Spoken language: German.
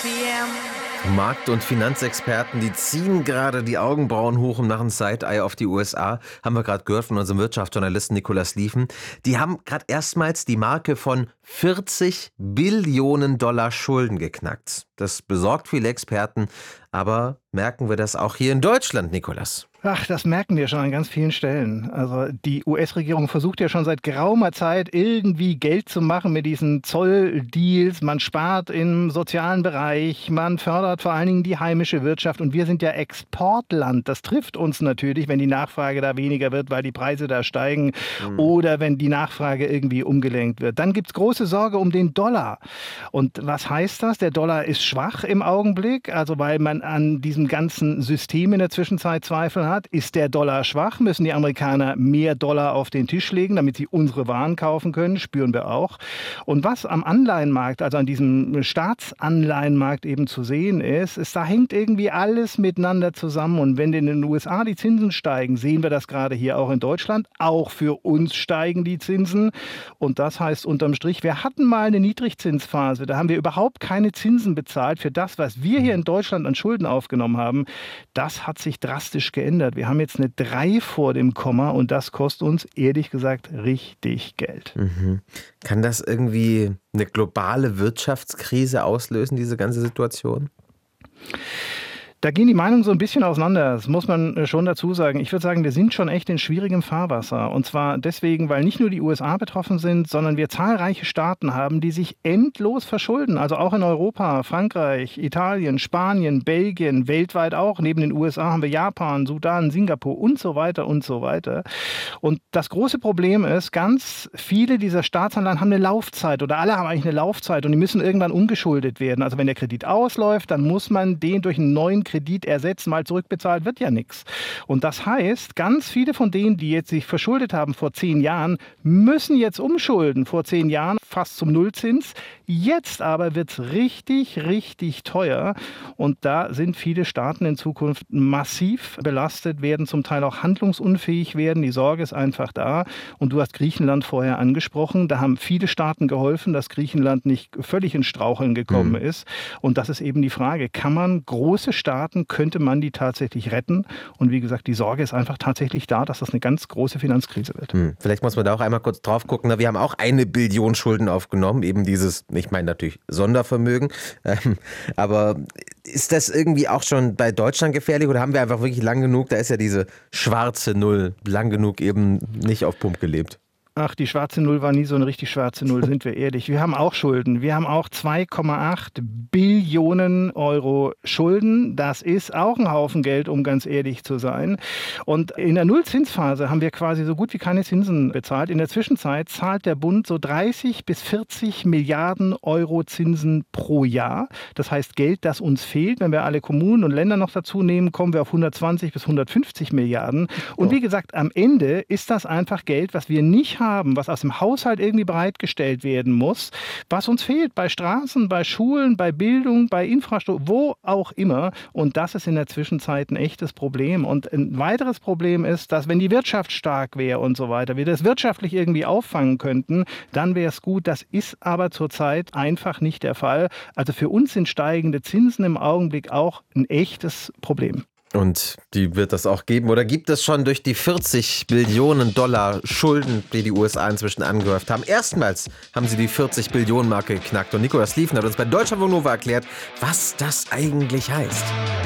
Markt- und Finanzexperten, die ziehen gerade die Augenbrauen hoch und machen Side-Eye auf die USA. Haben wir gerade gehört von unserem Wirtschaftsjournalisten Nicolas Lieven. Die haben gerade erstmals die Marke von 40 Billionen Dollar Schulden geknackt. Das besorgt viele Experten. Aber merken wir das auch hier in Deutschland, Nicolas? Ach, das merken wir schon an ganz vielen Stellen. Also die US-Regierung versucht ja schon seit geraumer Zeit irgendwie Geld zu machen mit diesen Zolldeals. Man spart im sozialen Bereich, man fördert vor allen Dingen die heimische Wirtschaft. Und wir sind ja Exportland. Das trifft uns natürlich, wenn die Nachfrage da weniger wird, weil die Preise da steigen oder wenn die Nachfrage irgendwie umgelenkt wird. Dann gibt es große Sorge um den Dollar. Und was heißt das? Der Dollar ist schwach im Augenblick, also weil man an diesem ganzen System in der Zwischenzeit Zweifel hat. Ist der Dollar schwach, müssen die Amerikaner mehr Dollar auf den Tisch legen, damit sie unsere Waren kaufen können, spüren wir auch. Und was am Anleihenmarkt, also an diesem Staatsanleihenmarkt eben zu sehen ist, da hängt irgendwie alles miteinander zusammen. Und wenn in den USA die Zinsen steigen, sehen wir das gerade hier auch in Deutschland. Auch für uns steigen die Zinsen. Und das heißt unterm Strich, wir hatten mal eine Niedrigzinsphase. Da haben wir überhaupt keine Zinsen bezahlt für das, was wir hier in Deutschland an Schulden aufgenommen haben. Das hat sich drastisch geändert. Wir haben jetzt eine 3 vor dem Komma und das kostet uns, ehrlich gesagt, richtig Geld. Kann das irgendwie eine globale Wirtschaftskrise auslösen, diese ganze Situation? Da gehen die Meinungen so ein bisschen auseinander, das muss man schon dazu sagen. Ich würde sagen, wir sind schon echt in schwierigem Fahrwasser. Und zwar deswegen, weil nicht nur die USA betroffen sind, sondern wir zahlreiche Staaten haben, die sich endlos verschulden. Also auch in Europa, Frankreich, Italien, Spanien, Belgien, weltweit auch. Neben den USA haben wir Japan, Sudan, Singapur und so weiter und so weiter. Und das große Problem ist, ganz viele dieser Staatsanleihen haben eine Laufzeit oder alle haben eigentlich eine Laufzeit und die müssen irgendwann umgeschuldet werden. Also wenn der Kredit ausläuft, dann muss man den durch einen neuen Kredit ersetzen, weil zurückbezahlt wird ja nichts. Und das heißt, ganz viele von denen, die jetzt sich verschuldet haben vor 10 Jahren, müssen jetzt umschulden. Vor 10 Jahren fast zum Nullzins. Jetzt aber wird es richtig, richtig teuer. Und da sind viele Staaten in Zukunft massiv belastet, werden zum Teil auch handlungsunfähig werden. Die Sorge ist einfach da. Und du hast Griechenland vorher angesprochen. Da haben viele Staaten geholfen, dass Griechenland nicht völlig ins Straucheln gekommen ist. Und das ist eben die Frage, kann man große Staaten, könnte man die tatsächlich retten? Und wie gesagt, die Sorge ist einfach tatsächlich da, dass das eine ganz große Finanzkrise wird. Vielleicht muss man da auch einmal kurz drauf gucken. Wir haben auch 1 Billion Schulden aufgenommen, eben dieses, ich meine natürlich Sondervermögen. Aber ist das irgendwie auch schon bei Deutschland gefährlich oder haben wir einfach wirklich lang genug, da ist ja diese schwarze Null, lang genug eben nicht auf Pump gelebt? Ach, die schwarze Null war nie so eine richtig schwarze Null, sind wir ehrlich. Wir haben auch Schulden. Wir haben auch 2,8 Billionen Euro Schulden. Das ist auch ein Haufen Geld, um ganz ehrlich zu sein. Und in der Nullzinsphase haben wir quasi so gut wie keine Zinsen bezahlt. In der Zwischenzeit zahlt der Bund so 30 bis 40 Milliarden Euro Zinsen pro Jahr. Das heißt Geld, das uns fehlt. Wenn wir alle Kommunen und Länder noch dazu nehmen, kommen wir auf 120 bis 150 Milliarden. Und wie gesagt, am Ende ist das einfach Geld, was wir nicht haben, was aus dem Haushalt irgendwie bereitgestellt werden muss, was uns fehlt bei Straßen, bei Schulen, bei Bildung, bei Infrastruktur, wo auch immer. Und das ist in der Zwischenzeit ein echtes Problem. Und ein weiteres Problem ist, dass wenn die Wirtschaft stark wäre und so weiter, wir das wirtschaftlich irgendwie auffangen könnten, dann wäre es gut. Das ist aber zurzeit einfach nicht der Fall. Also für uns sind steigende Zinsen im Augenblick auch ein echtes Problem. Und die wird das auch geben oder gibt es schon durch die 40 Billionen Dollar Schulden, die die USA inzwischen angehäuft haben. Erstmals haben sie die 40 Billionen Marke geknackt und Nicolas Lieven hat uns bei Deutschlandfunk Nova erklärt, was das eigentlich heißt.